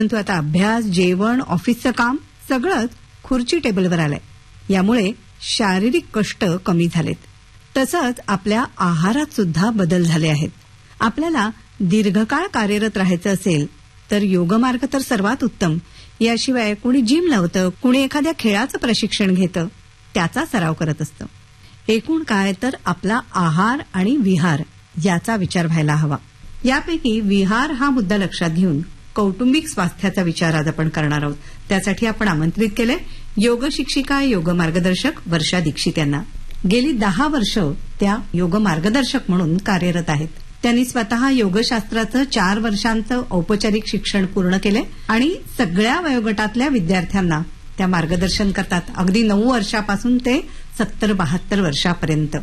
परंतु आता अभ्यास, जेवण, ऑफिसचं काम सगळंच खुर्ची टेबलवर आलंय. यामुळे शारीरिक कष्ट कमी झालेत. तसंच आपल्या आहारात सुद्धा बदल झाले आहेत. आपल्याला दीर्घकाळ कार्यरत राहायचं असेल तर योगमार्ग तर सर्वात उत्तम. याशिवाय कुणी जिम लावतं, कुणी एखाद्या खेळाचं प्रशिक्षण घेतं, त्याचा सराव करत असतं. एकूण काय तर आपला आहार आणि विहार याचा विचार व्हायला हवा. यापैकी विहार हा मुद्दा लक्षात घेऊन कौटुंबिक स्वास्थ्याचा विचार आज आपण करणार आहोत. त्यासाठी आपण आमंत्रित केले योग शिक्षिका, योग मार्गदर्शक वर्षा दीक्षित यांना. गेली 10 वर्ष त्या योग मार्गदर्शक म्हणून कार्यरत आहेत. त्यांनी स्वतः योगशास्त्राचं 4 वर्षांचं औपचारिक शिक्षण पूर्ण केलंय आणि सगळ्या वयोगटातल्या विद्यार्थ्यांना त्या मार्गदर्शन करतात. अगदी 9 वर्षापासून ते 70-72 वर्षापर्यंत.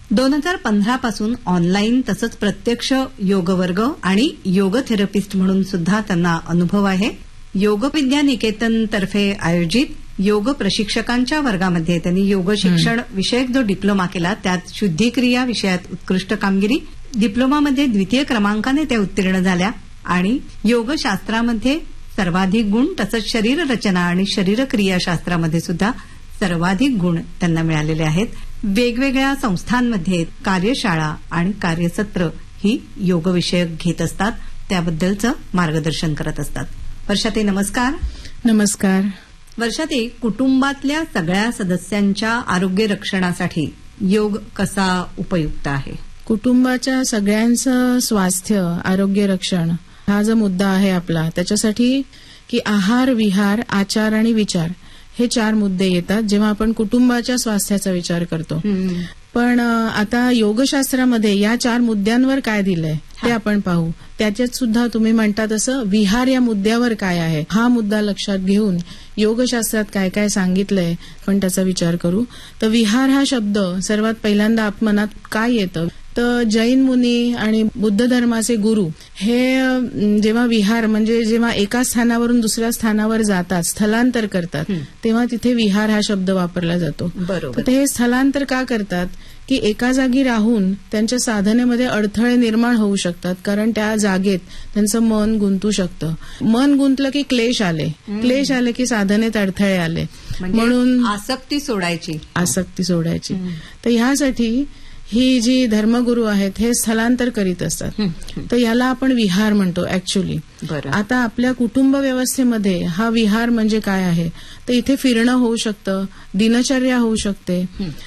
2015 पासून ऑनलाईन तसंच प्रत्यक्ष योगवर्ग आणि योग थेरपिस्ट म्हणून सुद्धा त्यांना अनुभव आहे. योग विद्या निकेतन तर्फे आयोजित योग प्रशिक्षकांच्या वर्गामध्ये त्यांनी योग शिक्षण विषयक जो डिप्लोमा केला त्यात शुद्धिक्रिया विषयात उत्कृष्ट कामगिरी, डिप्लोमामध्ये 2य क्रमांकाने त्या उत्तीर्ण झाल्या आणि योगशास्त्रामध्ये सर्वाधिक गुण तसंच शरीर रचना आणि शरीरक्रियाशास्त्रामध्ये सुद्धा सर्वाधिक गुण त्यांना मिळालेले आहेत. वेगवेगळ्या संस्थांमध्ये कार्यशाळा आणि कार्यसत्र ही योगविषयक घेत असतात. त्याबद्दलचं मार्गदर्शन करत असतात. वर्षाताई नमस्कार. नमस्कार. वर्षाताई, कुटुंबातल्या सगळ्या सदस्यांच्या आरोग्य रक्षणासाठी योग कसा उपयुक्त आहे? कुटुंबाच्या सगळ्यांचं स्वास्थ्य, आरोग्य रक्षण हा जो मुद्दा आहे आपला, त्याच्यासाठी की आहार, विहार, आचार आणि विचार हे 4 मुद्दे येतात जेव्हा आपण कुटुंबाच्या स्वास्थ्याचा विचार करतो. पण आता योगशास्त्रामध्ये या 4 मुद्द्यांवर काय दिलंय ते आपण पाहू. त्याच्यात सुद्धा तुम्ही म्हणता तसं विहार या मुद्द्यावर काय आहे हा मुद्दा लक्षात घेऊन योगशास्त्रात काय काय सांगितलंय आपण त्याचा विचार करू. तर विहार हा शब्द सर्वात पहिल्यांदा मनात काय येतं तर जैन मुनी आणि बुद्ध धर्माचे गुरु हे जेव्हा विहार म्हणजे जेव्हा एका स्थानावरून दुसऱ्या स्थानावर जातात, स्थलांतर करतात, तेव्हा तिथे विहार हा शब्द वापरला जातो. बरोबर. ते हे स्थलांतर का करतात की एका जागी राहून त्यांच्या साधनेमध्ये अडथळे निर्माण होऊ शकतात, कारण त्या जागेत त्यांचं मन गुंतू शकतं. मन गुंतलं की क्लेश आले की साधनेत अडथळे आले, म्हणून आसक्ती सोडायची. तर ह्यासाठी ही जी धर्मगुरू आहेत हे स्थलांतर करीत असतात. तर याला आपण विहार म्हणतो ऍक्च्युली. आता आपल्या कुटुंब व्यवस्थेमध्ये हा विहार म्हणजे काय आहे तर इथे फिरणं होऊ शकतं, दिनचर्या होऊ शकते.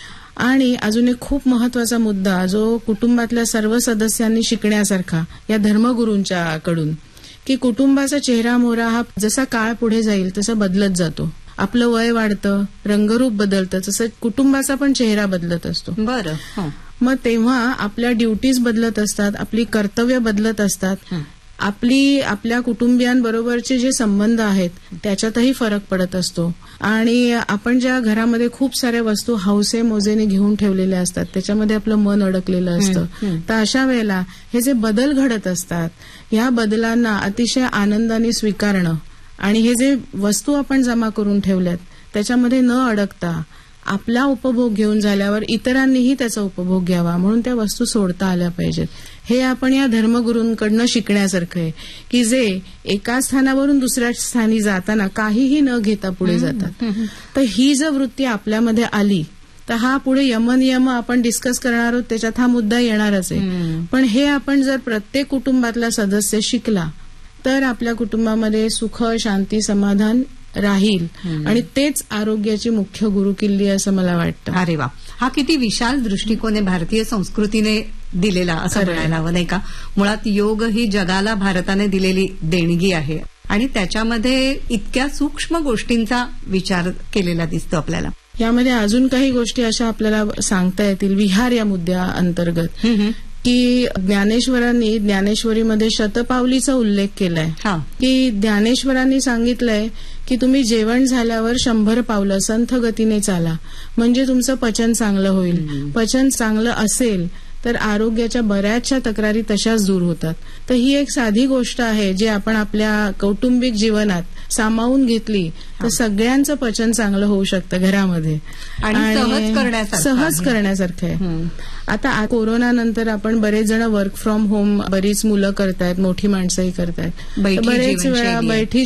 आणि अजून एक खूप महत्वाचा मुद्दा जो कुटुंबातल्या सर्व सदस्यांनी शिकण्यासारखा या धर्मगुरूंच्या कडून की कुटुंबाचा चेहरा मोहरा हा जसा काळ पुढे जाईल तसा बदलत जातो. आपलं वय वाढतं, रंगरूप बदलतं, तसं कुटुंबाचा पण चेहरा बदलत असतो. बरं. मग तेव्हा आपल्या ड्युटीज बदलत असतात, आपली कर्तव्य बदलत असतात, आपल्या कुटुंबियांबरोबरचे जे संबंध आहेत त्याच्यातही फरक पडत असतो. आणि आपण ज्या घरामध्ये खूप साऱ्या वस्तू हौसे मोजेने घेऊन ठेवलेल्या असतात त्याच्यामध्ये आपलं मन अडकलेलं असतं. तर अशा वेळेला हे जे बदल घडत असतात ह्या बदलांना अतिशय आनंदाने स्वीकारणं आणि हे जे वस्तू आपण जमा करून ठेवल्यात त्याच्यामध्ये न अडकता आपला उपभोग घेऊन झाल्यावर इतरांनीही त्याचा उपभोग घ्यावा म्हणून त्या वस्तू सोडता आल्या पाहिजेत. हे आपण या धर्मगुरूंकडनं शिकण्यासारखं आहे की जे एका स्थानावरून दुसऱ्या स्थानी जाताना काहीही न घेता पुढे जातात. तर ही जर वृत्ती आपल्यामध्ये आली तर हा पुढे यमनियम आपण डिस्कस करणार आहोत त्याच्यात हा मुद्दा येणारच आहे. पण हे आपण जर प्रत्येक कुटुंबातला सदस्य शिकला तर आपल्या कुटुंबामध्ये सुख, शांती, समाधान राहील आणि तेच आरोग्याची मुख्य गुरुकिल्ली असं मला वाटतं. अरे वा, हा किती विशाल दृष्टिकोन आहे भारतीय संस्कृतीने दिलेला असं म्हणायला हवं नाही का? मुळात योग ही जगाला भारताने दिलेली देणगी आहे आणि त्याच्यामध्ये इतक्या सूक्ष्म गोष्टींचा विचार केलेला दिसतो आपल्याला. यामध्ये अजून काही गोष्टी अशा आपल्याला सांगता येतील विहार या मुद्द्या अंतर्गत की ज्ञानेश्वरांनी ज्ञानेश्वरीमध्ये शतपावलीचा उल्लेख केलाय की ज्ञानेश्वरांनी सांगितलंय की तुम्ही जेवण झाल्यावर 100 पावलं संथ गतीने चाला म्हणजे तुमचं पचन चांगलं होईल. पचन चांगलं असेल तर आरोग्याच्या बऱ्याचशा तक्रारी तशाच दूर होतात. तर ही एक साधी गोष्ट आहे जी आपण आपल्या कौटुंबिक जीवनात सामावून घेतली तर सगळ्यांचं पचन चांगलं होऊ शकतं घरामध्ये आणि सहज करण्यासारखं आहे. आता कोरोना नंतर आपण बरेच जण वर्क फ्रॉम होम बरीच मुलं करतायत, मोठी माणसंही करतायत. बरेच वेळा बैठी